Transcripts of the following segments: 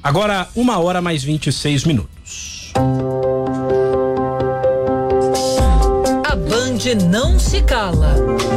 Agora, 1h mais 26. A Band não se cala.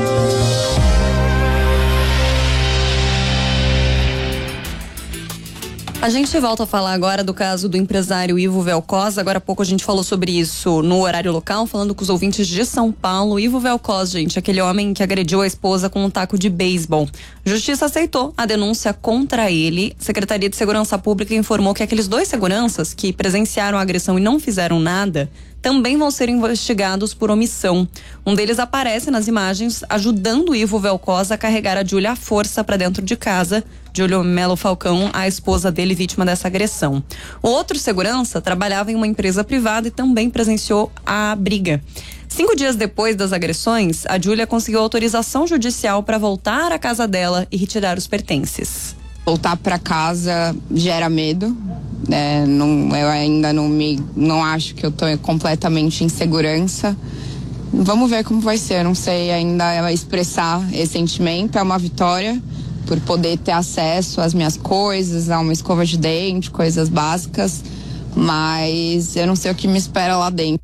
A gente volta a falar agora do caso do empresário Ivo Vel'Koz. Agora há pouco a gente falou sobre isso no horário local, falando com os ouvintes de São Paulo. Ivo Vel'Koz, gente, aquele homem que agrediu a esposa com um taco de beisebol. Justiça aceitou a denúncia contra ele. Secretaria de Segurança Pública informou que aqueles 2 seguranças que presenciaram a agressão e não fizeram nada também vão ser investigados por omissão. Um deles aparece nas imagens ajudando o Ivo Vel'Koz a carregar a Júlia à força para dentro de casa. Júlio Melo Falcão, a esposa dele, vítima dessa agressão. O outro segurança trabalhava em uma empresa privada e também presenciou a briga. 5 dias depois das agressões, a Júlia conseguiu autorização judicial para voltar à casa dela e retirar os pertences. Voltar para casa gera medo. Eu ainda não acho que eu tô completamente em segurança. Vamos ver como vai ser. Não sei ainda expressar esse sentimento. É uma vitória por poder ter acesso às minhas coisas, a uma escova de dente, coisas básicas. Mas eu não sei o que me espera lá dentro.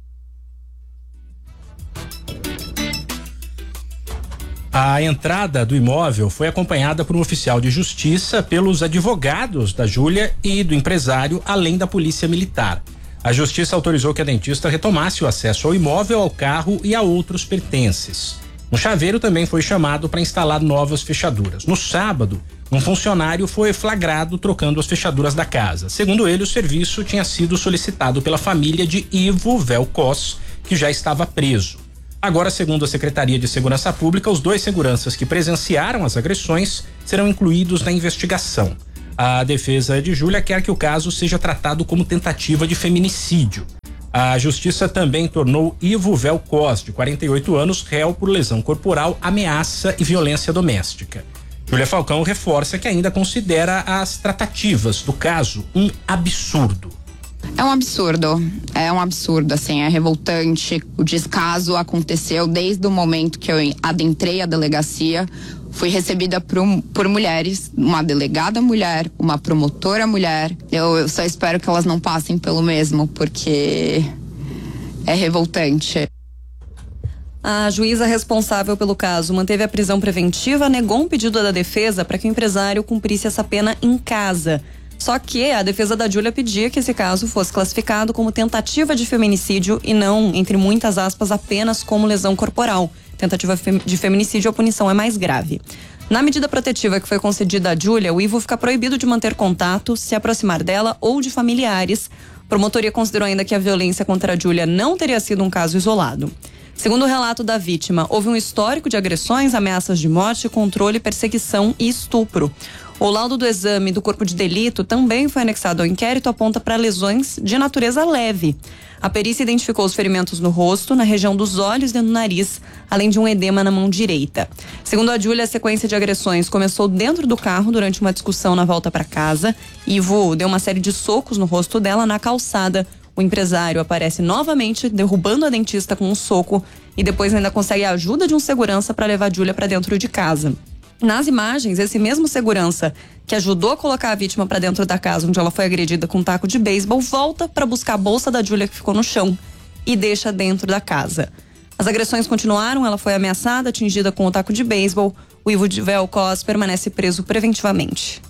A entrada do imóvel foi acompanhada por um oficial de justiça, pelos advogados da Júlia e do empresário, além da polícia militar. A justiça autorizou que a dentista retomasse o acesso ao imóvel, ao carro e a outros pertences. Um chaveiro também foi chamado para instalar novas fechaduras. No sábado, um funcionário foi flagrado trocando as fechaduras da casa. Segundo ele, o serviço tinha sido solicitado pela família de Ivo Vel'Koz, que já estava preso. Agora, segundo a Secretaria de Segurança Pública, os 2 seguranças que presenciaram as agressões serão incluídos na investigação. A defesa de Júlia quer que o caso seja tratado como tentativa de feminicídio. A justiça também tornou Ivo Vel'Koz, de 48 anos, réu por lesão corporal, ameaça e violência doméstica. Júlia Falcão reforça que ainda considera as tratativas do caso um absurdo. É um absurdo, assim, é revoltante. O descaso aconteceu desde o momento que eu adentrei a delegacia. Fui recebida por mulheres, uma delegada mulher, uma promotora mulher. Eu só espero que elas não passem pelo mesmo, porque é revoltante. A juíza responsável pelo caso manteve a prisão preventiva, negou um pedido da defesa para que o empresário cumprisse essa pena em casa. Só que a defesa da Júlia pedia que esse caso fosse classificado como tentativa de feminicídio e não, entre muitas aspas, apenas como lesão corporal. Tentativa de feminicídio, a punição é mais grave. Na medida protetiva que foi concedida a Júlia, o Ivo fica proibido de manter contato, se aproximar dela ou de familiares. A promotoria considerou ainda que a violência contra a Júlia não teria sido um caso isolado. Segundo o relato da vítima, houve um histórico de agressões, ameaças de morte, controle, perseguição e estupro. O laudo do exame do corpo de delito também foi anexado ao inquérito, aponta para lesões de natureza leve. A perícia identificou os ferimentos no rosto, na região dos olhos e no nariz, além de um edema na mão direita. Segundo a Júlia, a sequência de agressões começou dentro do carro durante uma discussão na volta para casa. Ivo deu uma série de socos no rosto dela na calçada. O empresário aparece novamente derrubando a dentista com um soco e depois ainda consegue a ajuda de um segurança para levar a Júlia para dentro de casa. Nas imagens, esse mesmo segurança que ajudou a colocar a vítima para dentro da casa onde ela foi agredida com um taco de beisebol volta para buscar a bolsa da Júlia que ficou no chão e deixa dentro da casa. As agressões continuaram, ela foi ameaçada, atingida com o taco de beisebol. O Ivo Vel'Koz permanece preso preventivamente.